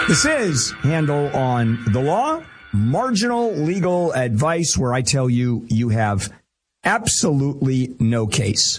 This is Handel on the Law, marginal legal advice where I tell you you have absolutely no case.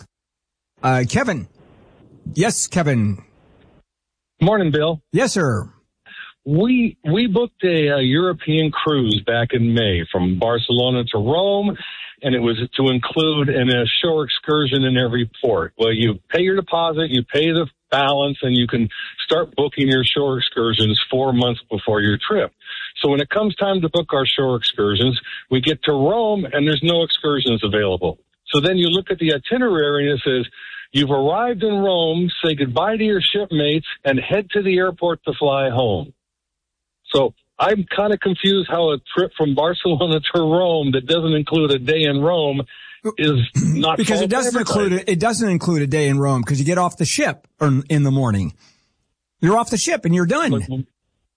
Kevin. Yes, Kevin. Morning, Bill. Yes, sir. We booked a European cruise back in May from Barcelona to Rome, and it was to include a shore excursion in every port. Well, you pay your deposit, you pay the balance, and you can start booking your shore excursions 4 months before your trip. So when it comes time to book our shore excursions, we get to Rome, and there's no excursions available. So then you look at the itinerary, and it says, you've arrived in Rome, say goodbye to your shipmates, and head to the airport to fly home. So I'm kind of confused how a trip from Barcelona to Rome that doesn't include a day in Rome is not because it doesn't include a day in Rome because you get off the ship in the morning. You're off the ship and you're done.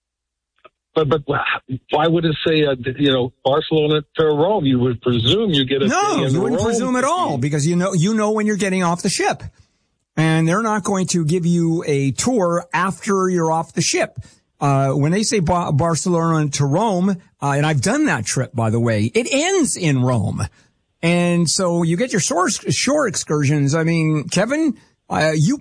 But why would it say Barcelona to Rome? You would presume you get a day in Rome. No, you wouldn't presume at all because you know when you're getting off the ship, and they're not going to give you a tour after you're off the ship. When they say Barcelona to Rome, and I've done that trip, by the way, it ends in Rome. And so you get your shore excursions. I mean, Kevin, you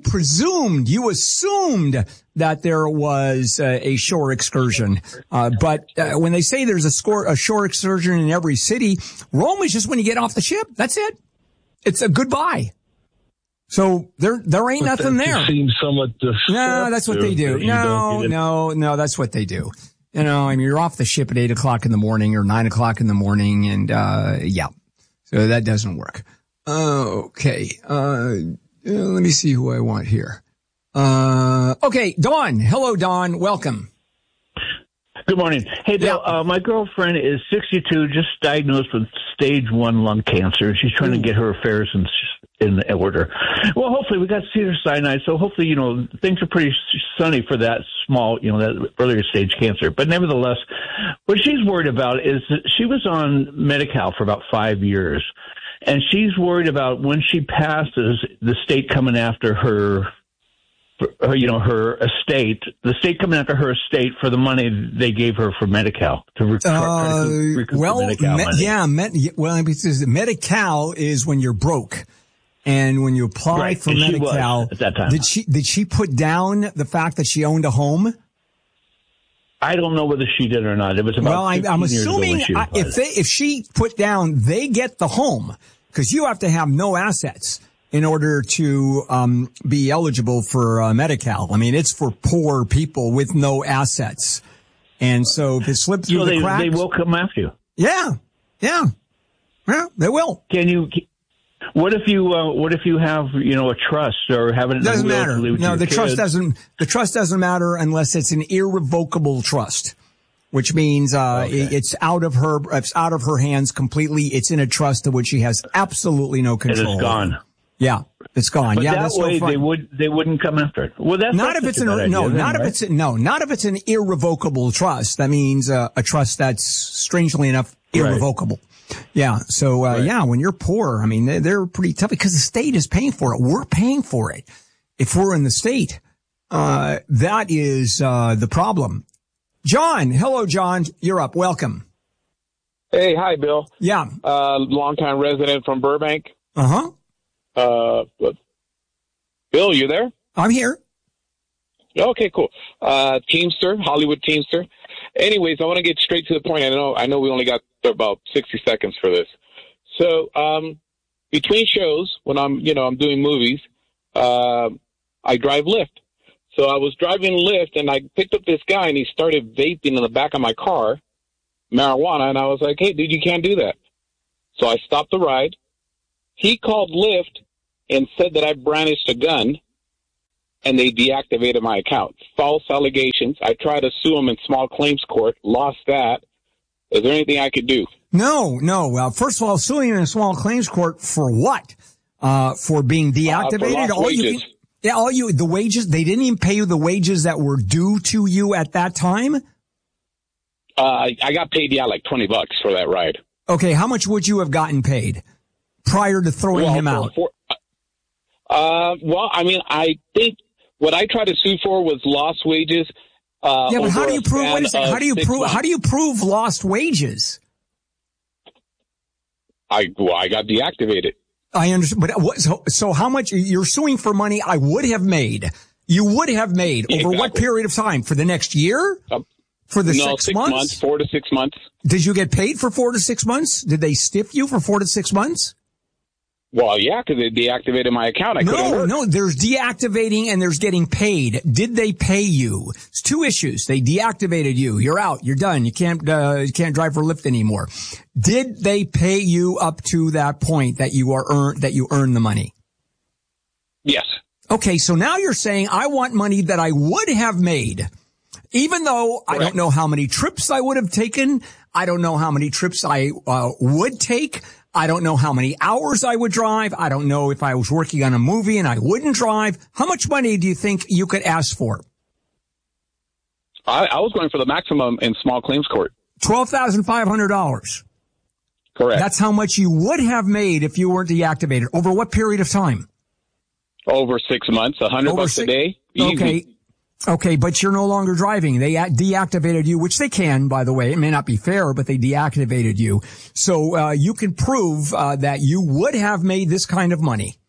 assumed that there was a shore excursion. But when they say there's a shore excursion in every city, Rome is just when you get off the ship. That's it. It's a goodbye. So there ain't nothing there. Seems somewhat no, that's what they do. No, that's what they do. I mean, you're off the ship at 8 o'clock in the morning or 9 o'clock in the morning, and yeah, so that doesn't work. Okay, let me see who I want here. Okay, Dawn. Hello, Dawn. Welcome. Good morning. Hey, Bill, my girlfriend is 62, just diagnosed with stage 1 lung cancer. She's trying to get her affairs in order. Well, hopefully, we got Cedars-Sinai, so hopefully, things are pretty sunny for that small, that earlier stage cancer. But nevertheless, what she's worried about is that she was on Medi-Cal for about 5 years, and she's worried about when she passes, the state coming after her estate, the state coming after her estate for the money they gave her for Medi-Cal to recoup Medi-Cal money. Because Medi-Cal is when you're broke. And when you apply for Medi-Cal, at that time. did she put down the fact that she owned a home? I don't know whether she did or not. It was about I'm assuming if she put down, they get the home because you have to have no assets in order to be eligible for Medi-Cal. I mean, it's for poor people with no assets. And so if it slipped through the cracks, they will come after you. Yeah, they will. What if you have a trust or have it? Doesn't matter. No, the trust doesn't matter unless it's an irrevocable trust, which means it's out of her hands completely. It's in a trust of which she has absolutely no control. It's gone. Yeah, it's gone. But yeah, that way they wouldn't come after it. Well, that's not if it's not if it's an irrevocable trust. That means a trust that's strangely enough irrevocable. Right. Yeah. So, when you're poor, I mean, they're pretty tough because the state is paying for it. We're paying for it. If we're in the state, that is, the problem. John. Hello, John. You're up. Welcome. Hey. Hi, Bill. Yeah. Longtime resident from Burbank. Uh-huh. Bill, you there? I'm here. Okay, cool. Teamster, Hollywood Teamster. Anyways, I want to get straight to the point. I know we only got about 60 seconds for this. So, between shows, when I'm doing movies, I drive Lyft. So I was driving Lyft and I picked up this guy and he started vaping in the back of my car, marijuana. And I was like, hey, dude, you can't do that. So I stopped the ride. He called Lyft and said that I brandished a gun and they deactivated my account. False allegations. I tried to sue him in small claims court, lost that. Is there anything I could do? No. Well, first of all, suing in a small claims court for what? For being deactivated? For wages. The wages, they didn't even pay you the wages that were due to you at that time? I got paid, like $20 for that ride. Okay, how much would you have gotten paid prior to throwing him out? I think what I tried to sue for was lost wages Yeah, but how do you prove? What is it? How do you prove lost wages? I got deactivated. I understand, but so how much you're suing for money I would have made? You would have made over what period of time? For the next year? For the 6 months? 4 to 6 months. Did you get paid for 4 to 6 months? Did they stiff you for 4 to 6 months? Well, yeah, because they deactivated my account. No, there's deactivating and there's getting paid. Did they pay you? It's two issues. They deactivated you. You're out. You're done. You can't drive for Lyft anymore. Did they pay you up to that point that you earn the money? Yes. Okay, so now you're saying I want money that I would have made, even though I don't know how many trips I would have taken. I don't know how many trips I would take. I don't know how many hours I would drive. I don't know if I was working on a movie and I wouldn't drive. How much money do you think you could ask for? I was going for the maximum in small claims court. $12,500. Correct. That's how much you would have made if you weren't deactivated. Over what period of time? Over 6 months, $100 a day. Easy. Okay, but you're no longer driving. They deactivated you, which they can, by the way. It may not be fair, but they deactivated you. So you can prove that you would have made this kind of money.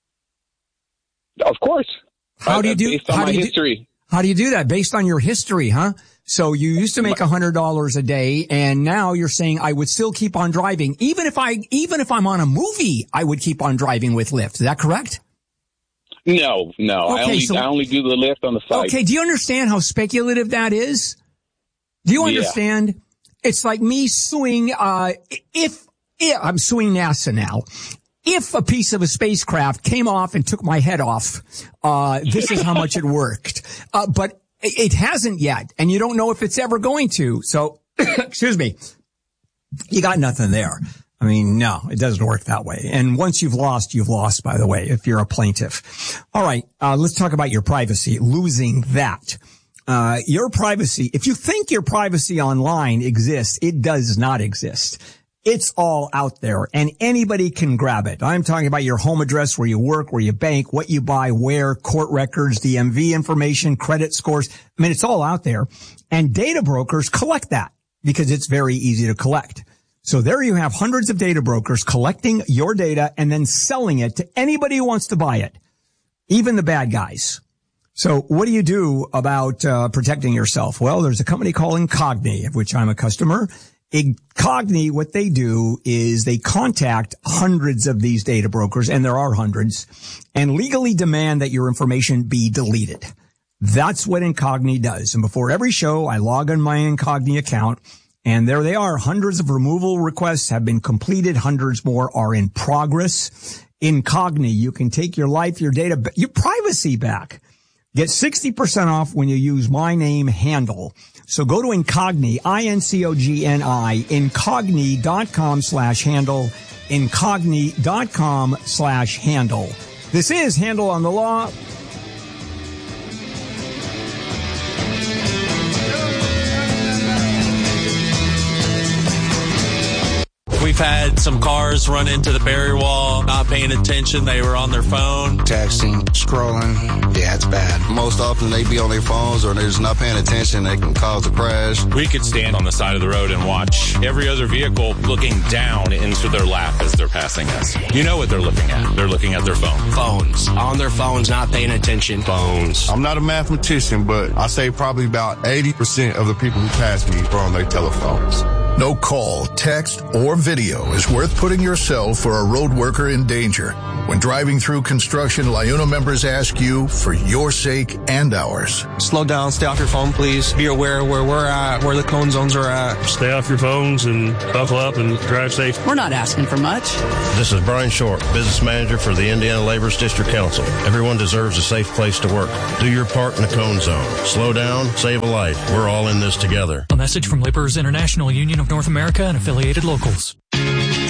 Of course. How do you do? Based on my history. How do you do that? Based on your history, huh? So you used to make $100 a day, and now you're saying I would still keep on driving, even if I'm on a movie, I would keep on driving with Lyft. Is that correct? No. Okay, I only do the Lyft on the side. Okay, do you understand how speculative that is? Do you understand? Yeah. It's like me suing, if I'm suing NASA now. If a piece of a spacecraft came off and took my head off, this is how much it worked. But it hasn't yet, and you don't know if it's ever going to. So, excuse me, you got nothing there. I mean, no, it doesn't work that way. And once you've lost, by the way, if you're a plaintiff. All right. Let's talk about your privacy, losing that. Your privacy, if you think your privacy online exists, it does not exist. It's all out there and anybody can grab it. I'm talking about your home address, where you work, where you bank, what you buy, where, court records, DMV information, credit scores. I mean, it's all out there, and data brokers collect that because it's very easy to collect. So there you have hundreds of data brokers collecting your data and then selling it to anybody who wants to buy it, even the bad guys. So what do you do about protecting yourself? Well, there's a company called Incogni, of which I'm a customer. Incogni, what they do is they contact hundreds of these data brokers, and there are hundreds, and legally demand that your information be deleted. That's what Incogni does. And before every show, I log on my Incogni account, and there they are. Hundreds of removal requests have been completed. Hundreds more are in progress. Incogni, you can take your life, your data, your privacy back. Get 60% off when you use my name Handle. So go to Incogni, Incogni, incogni.com/handle, incogni.com/handle. This is Handle on the Law. We've had some cars run into the barrier wall, not paying attention. They were on their phone. Texting, scrolling. Yeah, it's bad. Most often they be on their phones or they're just not paying attention. They can cause a crash. We could stand on the side of the road and watch every other vehicle looking down into their lap as they're passing us. You know what they're looking at. They're looking at their phone. Phones. On their phones, not paying attention. Phones. I'm not a mathematician, but I say probably about 80% of the people who pass me are on their telephones. No call, text, or video is worth putting yourself or a road worker in danger. When driving through construction, LIUNA members ask you for your sake and ours. Slow down, stay off your phone, please. Be aware where we're at, where the cone zones are at. Stay off your phones and buckle up and drive safe. We're not asking for much. This is Brian Short, business manager for the Indiana Laborers District Council. Everyone deserves a safe place to work. Do your part in the cone zone. Slow down, save a life. We're all in this together. A message from Laborers International Union of North America and affiliated locals.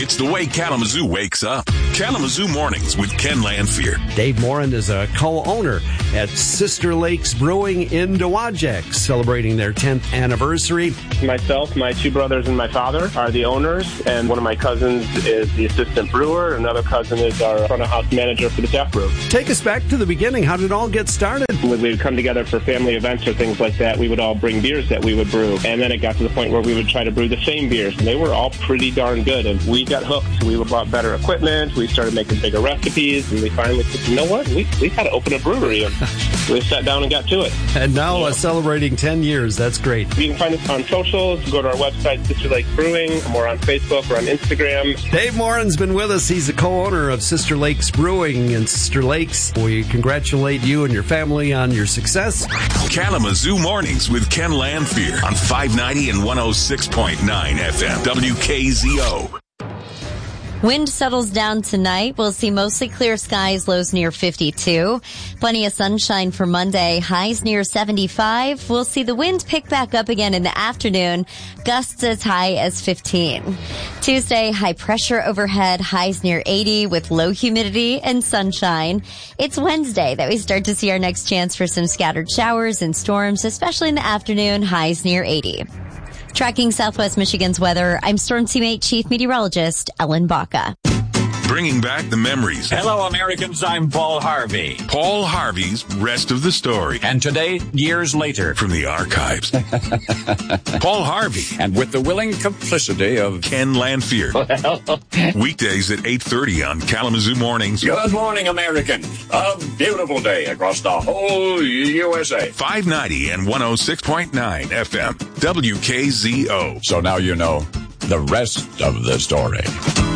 It's the way Kalamazoo wakes up. Kalamazoo Mornings with Ken Lanfear. Dave Morin is a co-owner at Sister Lakes Brewing in Dowagiac, celebrating their 10th anniversary. Myself, my two brothers, and my father are the owners, and one of my cousins is the assistant brewer. Another cousin is our front of house manager for the tap room. Take us back to the beginning. How did it all get started? When we would come together for family events or things like that, we would all bring beers that we would brew. And then it got to the point where we would try to brew the same beers, and they were all pretty darn good. And we got hooked. We bought better equipment. We started making bigger recipes, and we finally said, you know what? We got to open a brewery. And we sat down and got to it. And now celebrating 10 years. That's great. You can find us on socials. Go to our website, Sister Lakes Brewing. We're on Facebook. We're on Instagram. Dave Morin's been with us. He's the co-owner of Sister Lakes Brewing in Sister Lakes. We congratulate you and your family on your success. Kalamazoo Mornings with Ken Lanfear on 590 and 106.9 FM WKZO. Wind settles down tonight. We'll see mostly clear skies, lows near 52. Plenty of sunshine for Monday, highs near 75. We'll see the wind pick back up again in the afternoon, gusts as high as 15. Tuesday, high pressure overhead, highs near 80 with low humidity and sunshine. It's Wednesday that we start to see our next chance for some scattered showers and storms, especially in the afternoon, highs near 80. Tracking Southwest Michigan's weather, I'm Storm Teammate Chief Meteorologist Ellen Baca. Bringing back the memories. Hello, Americans. I'm Paul Harvey. Paul Harvey's Rest of the Story. And today, years later. From the archives. Paul Harvey. And with the willing complicity of Ken Lanfear. Weekdays at 8:30 on Kalamazoo Mornings. Good morning, Americans. A beautiful day across the whole USA. 590 and 106.9 FM WKZO. So now you know the rest of the story.